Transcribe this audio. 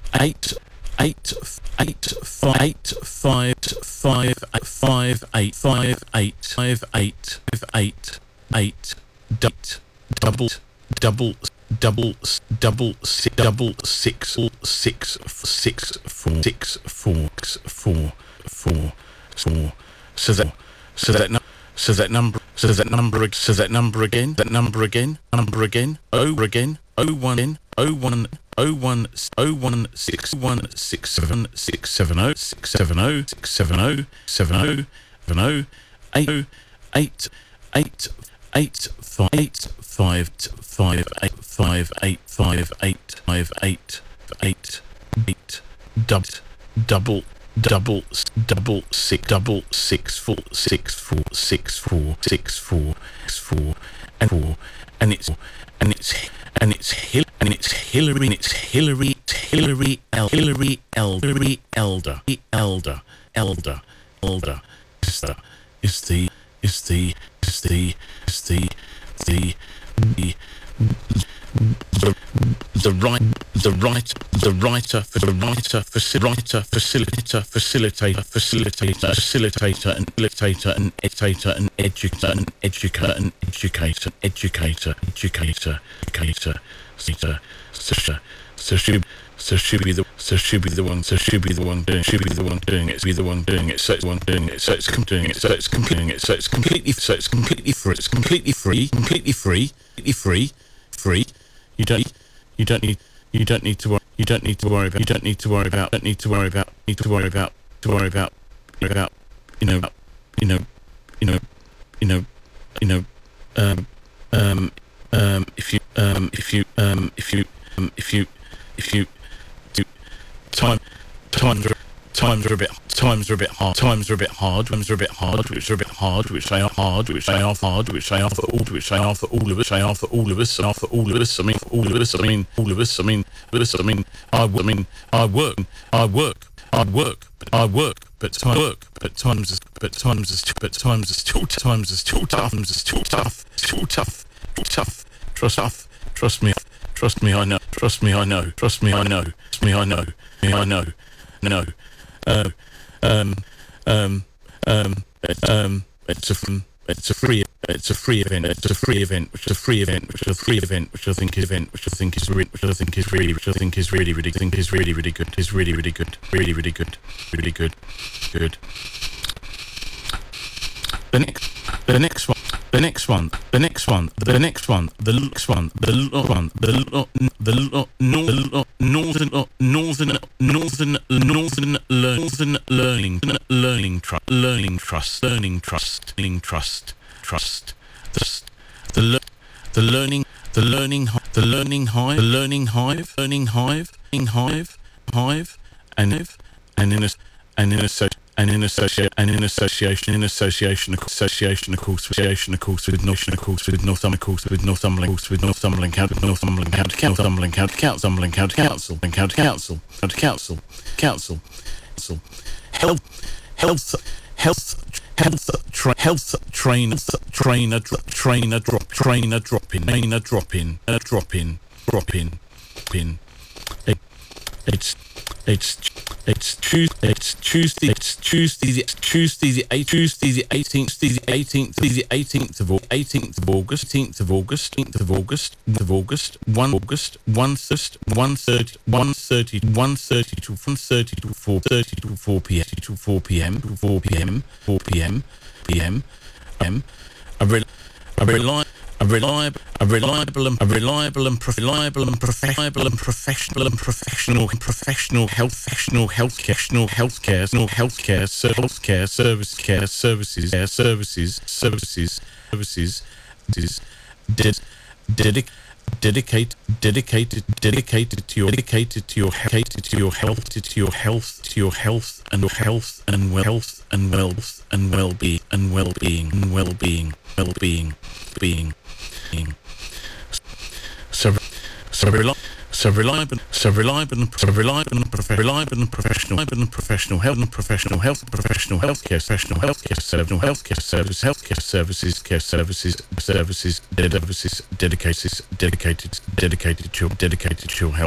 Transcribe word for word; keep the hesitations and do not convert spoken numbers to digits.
eight eight eight five eight five five five eight five eight five eight eight eight eight double double double double six double six six six four six four four four four. So that so that no, so that number so that number so that number again that number again number again oh again oh one in oh one oh one oh one six one six seven six seven oh six seven oh six seven oh seven oh seven oh eight eight eight eight five eight five five eight five eight five eight five eight eight eight double double double double six double six four six four six four six four six four and four and it's and it's and it's Hill and it's Hillary and it's Hillary Hillary El Hillary Elder Elder Elder Elder Elder is the is the is the is the is the the the the the right the right the writer for the writer writer facilitator facilitator facilitator facilitator and facilitator and educator and educator and educator and educator educator educator educator educator so so should so should be the so should be the one so should be the one doing should be the one doing it be the one doing it so it's one doing it so it's doing it so it's completing it so it's completely so it's completely free it's completely free completely free completely free free you don't you don't need you don't need to worry you don't need to worry about you don't need to worry about don't need to worry about need to worry about to worry about about you know you know you know you know you know um um um if you um if you um if you um if you if you do time times are times are a bit times are a bit hard times are a bit hard times are a bit hard which are a bit hard which they are hard which they are hard which they are for all which they are for all of us they are for all of us and are for all of us I mean for all of us I mean all of us I mean us I mean I I mean I work I work I work I work but time work but times is but times is but times is still times is still tough times is still tough still tough tough trust tough trust me trust me I know trust me I know trust me I know trust me I know me I know no uh, um um um um it's a it's a free it's a free event it's a free event which is a free event which is a free event which I think is event which I think is re- which I think is really which I think is really really think is really really good is really really good really really good really good good the next the next one the next one the next one the next one the next one the one the the northern northern northern northern northern learning learning trust learning trust learning trust learning trust trust the the the learning the learning the learning hive the learning hive learning hive hive hive and and in a and in a and in association and in association in association association of course association of course with North of course with Northumberland course with Northumberland course with Northumberland County Northumberland County Council Northumberland County Council Northumberland County Council and County Council County Council Council Council health health health health tra- health trainer trainer trainer drop trainer drop in trainer drop in a drop in drop in pin it's it's it's Tuesday it's Tuesday it's Tuesday the Tuesday the eighth Tuesday the eighteenth the eighteenth the eighteenth of eighteenth of August eighteenth of August eighteenth of August of August one August one first one thirty one thirty one thirty to one thirty to four thirty to four p.m. to four p.m. to four p.m. four p.m. p.m. m a real a reliable A reliable, a reliable, and a reliable and reliable and professional and professional and professional professional health professional healthcare healthcare healthcare healthcare service care services care services services services is ded dedic dedicate dedicated dedicated to your dedicated to your dedicated to your health to your health to your health and your health and well health and wealth and well-being and well-being and well-being well-being being so so reliable so reliable so reliable so reliable and reliable and professional and professional health and professional health professional healthcare professional healthcare service healthcare service healthcare services care services services services dedicated dedicated dedicated to dedicated to health